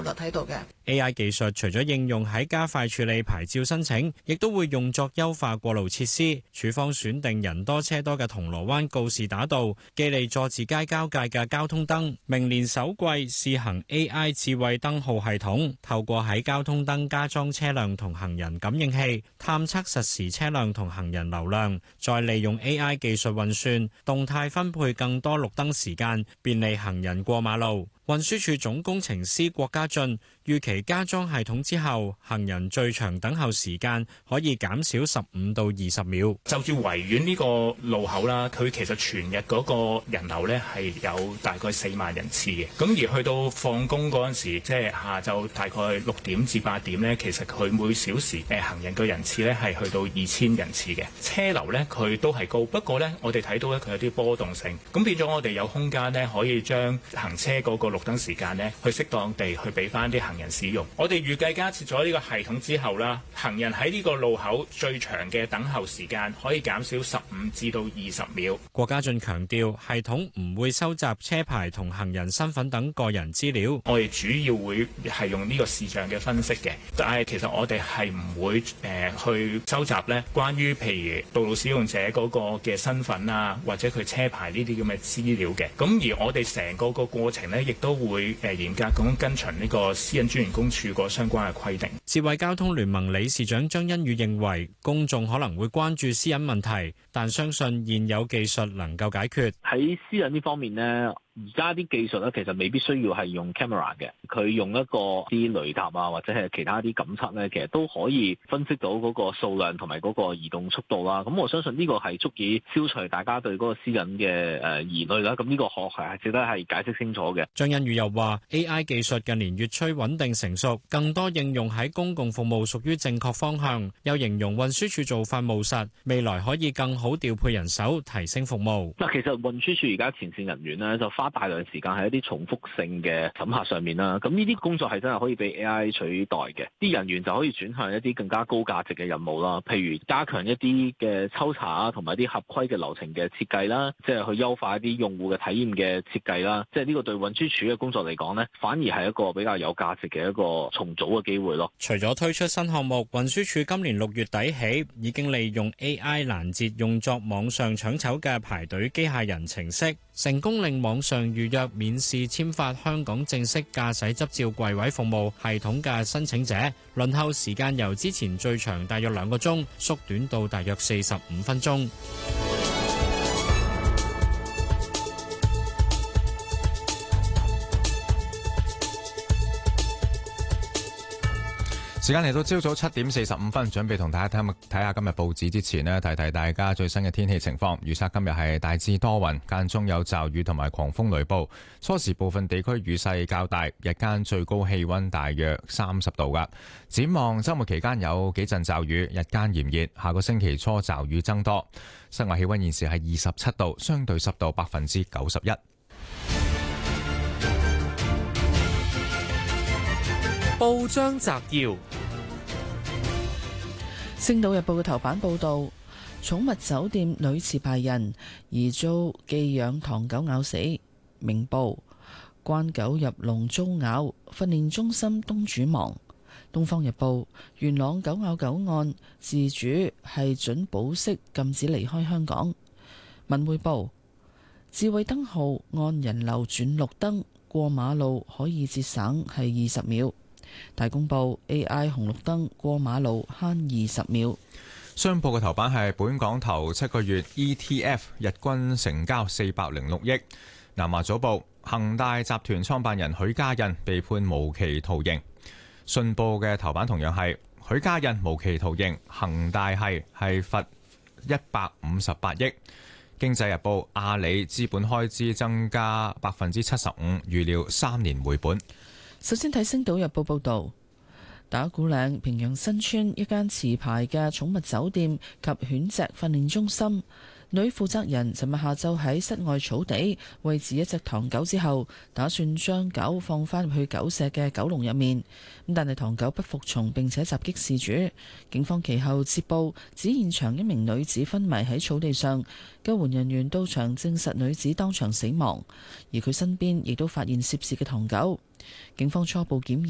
效率喺度嘅。 AI 技術除咗應用喺加快處理牌照申請，亦都會用作優化過路設施。署方選定人多車多嘅銅鑼灣告士打道、記利佐治街交界嘅交通燈，明年首季試行 AI 智慧燈號系統，透過喺交通燈加裝車輛同行人感應器，探測實時車輛同行人流量，再利用 AI 技術運算，動態分配更多綠燈時間，便利行人過馬路。運輸署總工程師郭家俊預期加裝系統之後，行人最長等候時間可以減少15到20秒。 就住維園呢個路口啦，佢其實全日嗰個人流呢係有大概4萬人次嘅。咁而去到放工嗰陣時，即係下晝大概6點至8點呢，其實佢每小時行人嘅人次呢係去到2000人次嘅。車流呢，佢都係高，不過呢，我哋睇到呢，佢有啲波動性，咁變咗我哋有空間呢，可以將行車嗰個綠燈時間呢，去適當地去俾翻啲行人使用。我哋預計加設咗呢個系統之後啦，行人喺呢個路口最長嘅等候時間可以減少15至到20秒。 郭家俊強調，系統唔會收集車牌同行人身份等個人資料。 我哋主要會係用呢個視像嘅分析嘅，但係其實我哋係唔會去收集呢關於譬如道路使用者嗰個嘅身份啊，或者佢車牌呢啲咁嘅資料嘅。咁而我哋成個過程呢，亦都會嚴格咁跟循呢個私隱專員公署個相關嘅規定。 智慧交通聯盟理事長張欣宇認為，公眾可能會關注私隱問題，但相信現有技術能夠解決。 喺私隱呢方面呢，而家啲技術咧，其實未必需要係用 camera 嘅，佢用一個啲雷達啊，或者係其他啲感測咧，其實都可以分析到嗰個數量同埋嗰個移動速度啦。咁我相信呢個係足以消除大家對嗰個私隱嘅疑慮啦。咁呢個學係值得係解釋清楚嘅。 張欣宇又話 AI 技術近年越趨穩定成熟，更多應用喺公共服務屬於正確方向。又形容運輸署做法務實，未來可以更好調配人手，提升服務。 嗱，其實運輸署而家前線人員咧就花大量時間喺一啲重複性嘅審核上面啦，咁呢啲工作係真係可以被 AI 取代嘅，啲人員就可以轉向一啲更加高價值嘅任務啦，譬如加強一啲嘅抽查啊，同埋啲合規嘅流程嘅設計啦，即係去優化一啲用戶嘅體驗嘅設計啦，即係呢個對運輸署嘅工作嚟講呢，反而係一個比較有價值嘅一個重組嘅機會咯。 除咗推出新項目，運輸署今年6月底起已經利用 AI 攔截用作網上搶籌嘅排隊機械人程式，成功令網上預約免試簽發香港正式駕駛執照櫃位服務系統嘅申請者，輪候時間由之前最長大約2個鐘，縮短到大約45分鐘。 時間嚟到朝早7點45分，準備同大家睇下今日報紙之前呢，提提大家最新嘅天氣情況。預測今日係大致多雲，間中有驟雨同埋狂風雷暴，初時部分地區雨勢較大，日間最高氣溫大約30度噶。展望周末期間有幾陣驟雨，日間炎熱，下個星期初驟雨增多。室外氣溫現時係27度，相對濕度91%。 報章摘要： 星島日報嘅頭版報道，寵物酒店女持牌人疑遭寄養唐狗咬死。明報：關狗入籠遭咬，訓練中心東主亡。東方日報：元朗狗咬狗案，事主係准保釋禁止離開香港。文匯報：智慧燈號按人流轉綠燈，過馬路可以節省係20秒。大公報 AI 紅綠燈過馬路慳20秒。 商報嘅頭版係本港頭7個月 ETF 日均成交406億。南華早報：恒大集團創辦人許家印被判無期徒刑。信報嘅頭版同樣係許家印無期徒刑，恒大係罰158億。經濟日報：阿里資本開支增加75%，預料3年回本。 首先睇《星島日報》報導，打鼓嶺平陽新村一間持牌嘅寵物酒店及犬隻訓練中心，女負責人尋日下晝喺室外草地餵飼一隻唐狗之後，打算將狗放返入去狗舍嘅狗籠入面。但係唐狗不服從並且襲擊事主。警方其後接報指現場一名女子昏迷喺草地上，救援人員到場證實女子當場死亡，而佢身邊亦都發現涉事嘅唐狗。警方初步檢驗